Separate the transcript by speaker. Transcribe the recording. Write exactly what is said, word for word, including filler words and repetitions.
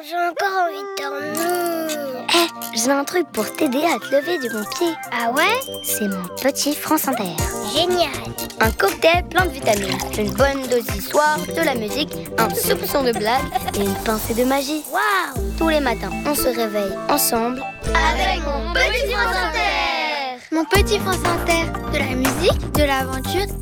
Speaker 1: J'ai encore envie de dormir.
Speaker 2: Eh, j'ai un truc pour t'aider à te lever du bon pied.
Speaker 1: Ah ouais?
Speaker 2: C'est mon petit France Inter.
Speaker 1: Génial.
Speaker 2: Un cocktail plein de vitamines, une bonne dose d'histoire, de la musique, un soupçon de blague et une pincée de magie.
Speaker 1: Waouh!
Speaker 2: Tous les matins, on se réveille ensemble
Speaker 1: avec mon petit France Inter.
Speaker 3: Mon petit France Inter, de la musique, de l'aventure